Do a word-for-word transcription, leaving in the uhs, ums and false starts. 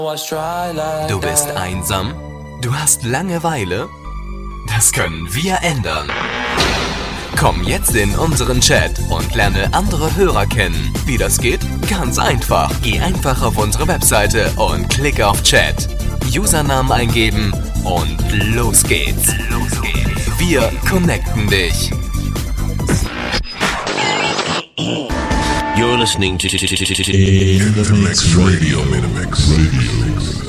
Du bist einsam? Du hast Langeweile? Das können wir ändern. Komm jetzt in unseren Chat und lerne andere Hörer kennen. Wie das geht? Ganz einfach. Geh einfach auf unsere Webseite und klick auf Chat. Usernamen eingeben und los geht's. Los geht's. Wir connecten dich. You're listening to Intermix Radio. Intermix Radio.